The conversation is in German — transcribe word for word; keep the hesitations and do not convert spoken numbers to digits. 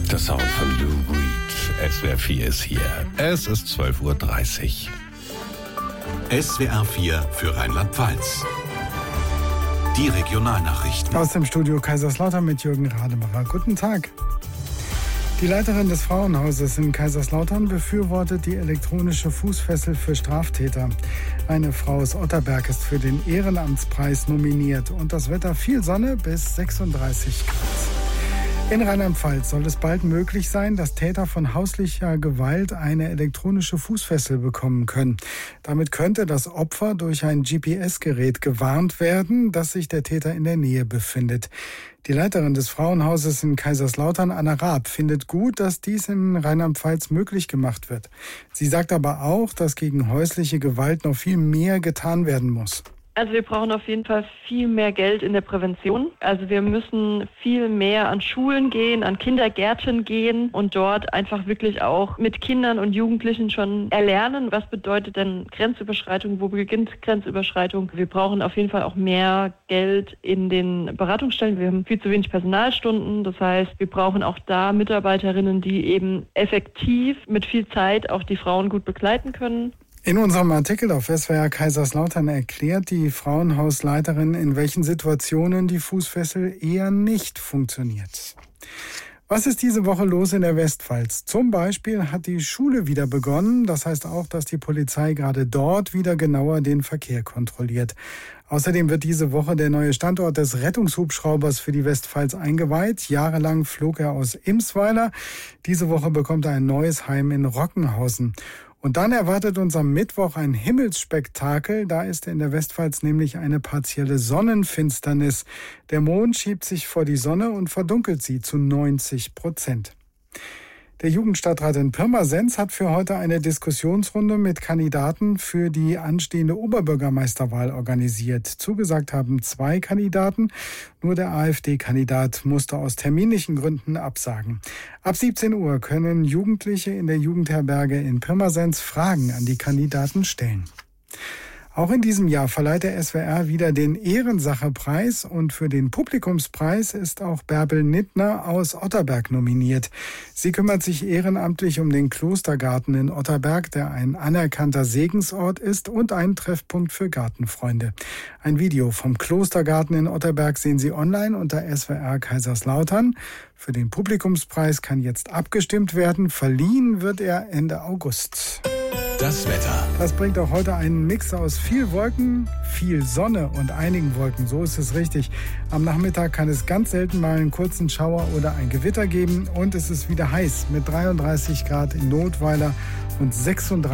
Der Sound von Lou Reed. S W R vier ist hier. Es ist zwölf Uhr dreißig. S W R vier für Rheinland-Pfalz. Die Regionalnachrichten. Aus dem Studio Kaiserslautern mit Jürgen Rademacher. Guten Tag. Die Leiterin des Frauenhauses in Kaiserslautern befürwortet die elektronische Fußfessel für Straftäter. Eine Frau aus Otterberg ist für den Ehrenamtspreis nominiert und das Wetter viel Sonne bis sechsunddreißig Grad. In Rheinland-Pfalz soll es bald möglich sein, dass Täter von häuslicher Gewalt eine elektronische Fußfessel bekommen können. Damit könnte das Opfer durch ein G P S-Gerät gewarnt werden, dass sich der Täter in der Nähe befindet. Die Leiterin des Frauenhauses in Kaiserslautern, Anna Raab, findet gut, dass dies in Rheinland-Pfalz möglich gemacht wird. Sie sagt aber auch, dass gegen häusliche Gewalt noch viel mehr getan werden muss. Also wir brauchen auf jeden Fall viel mehr Geld in der Prävention. Also wir müssen viel mehr an Schulen gehen, an Kindergärten gehen und dort einfach wirklich auch mit Kindern und Jugendlichen schon erlernen, was bedeutet denn Grenzüberschreitung, wo beginnt Grenzüberschreitung. Wir brauchen auf jeden Fall auch mehr Geld in den Beratungsstellen. Wir haben viel zu wenig Personalstunden. Das heißt, wir brauchen auch da Mitarbeiterinnen, die eben effektiv mit viel Zeit auch die Frauen gut begleiten können. In unserem Artikel auf S W R Kaiserslautern erklärt die Frauenhausleiterin, in welchen Situationen die Fußfessel eher nicht funktioniert. Was ist diese Woche los in der Westpfalz? Zum Beispiel hat die Schule wieder begonnen. Das heißt auch, dass die Polizei gerade dort wieder genauer den Verkehr kontrolliert. Außerdem wird diese Woche der neue Standort des Rettungshubschraubers für die Westpfalz eingeweiht. Jahrelang flog er aus Imsweiler. Diese Woche bekommt er ein neues Heim in Rockenhausen. Und dann erwartet uns am Mittwoch ein Himmelsspektakel. Da ist in der Westpfalz nämlich eine partielle Sonnenfinsternis. Der Mond schiebt sich vor die Sonne und verdunkelt sie zu neunzig Prozent. Der Jugendstadtrat in Pirmasens hat für heute eine Diskussionsrunde mit Kandidaten für die anstehende Oberbürgermeisterwahl organisiert. Zugesagt haben zwei Kandidaten, nur der AfD-Kandidat musste aus terminlichen Gründen absagen. Ab siebzehn Uhr können Jugendliche in der Jugendherberge in Pirmasens Fragen an die Kandidaten stellen. Auch in diesem Jahr verleiht der S W R wieder den Ehrensache-Preis und für den Publikumspreis ist auch Bärbel Nittner aus Otterberg nominiert. Sie kümmert sich ehrenamtlich um den Klostergarten in Otterberg, der ein anerkannter Segensort ist und ein Treffpunkt für Gartenfreunde. Ein Video vom Klostergarten in Otterberg sehen Sie online unter S W R Kaiserslautern. Für den Publikumspreis kann jetzt abgestimmt werden. Verliehen wird er Ende August. Das Wetter. Das bringt auch heute einen Mix aus viel Wolken, viel Sonne und einigen Wolken. So ist es richtig. Am Nachmittag kann es ganz selten mal einen kurzen Schauer oder ein Gewitter geben. Und es ist wieder heiß mit dreiunddreißig Grad in Notweiler und sechsunddreißig